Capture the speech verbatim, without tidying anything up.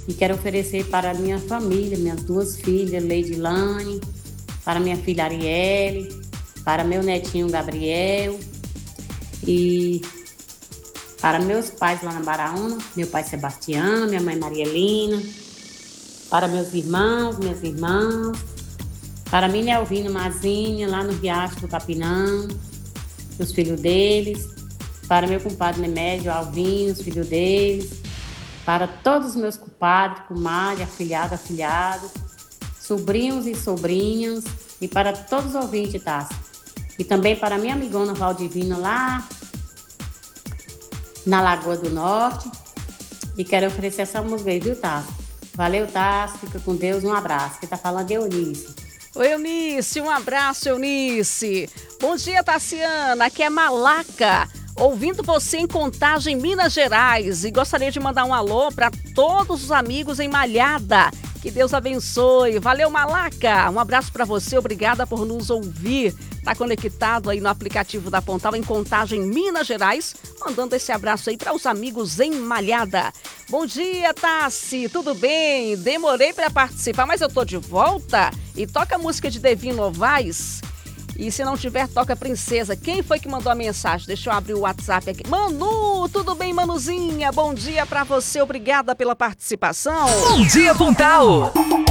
E quero oferecer para a minha família, minhas duas filhas, Leidilane, para minha filha Arielle, para meu netinho Gabriel e para meus pais lá na Baraúna, meu pai Sebastião, minha mãe Marielina, para meus irmãos, minhas irmãs, para a minha Elvina Mazinha, lá no Riacho do Capinã, os filhos deles, para meu compadre Nemédio Alvinho, os filhos deles, para todos os meus compadres, comadres, afilhados, afilhados, sobrinhos e sobrinhas, e para todos os ouvintes, Tassi. E também para minha amigona Valdivina, lá na Lagoa do Norte. E quero oferecer essa música aí, viu, Tassi? Valeu, Tassi, fica com Deus, um abraço. Quem tá falando é Eunice. Oi, Eunice, um abraço, Eunice. Bom dia, Tassiana, aqui é Malaca, ouvindo você em Contagem, Minas Gerais. E gostaria de mandar um alô para todos os amigos em Malhada. Que Deus abençoe. Valeu, Malaca. Um abraço para você, obrigada por nos ouvir. Tá conectado aí no aplicativo da Pontal em Contagem, Minas Gerais, mandando esse abraço aí para os amigos em Malhada. Bom dia, Tassi, tudo bem? Demorei para participar, mas eu tô de volta. E toca a música de Devin Novaes. E se não tiver, toca Princesa. Quem foi que mandou a mensagem? Deixa eu abrir o WhatsApp aqui. Manu, tudo bem, Manuzinha? Bom dia para você, obrigada pela participação. Bom dia, Pontal!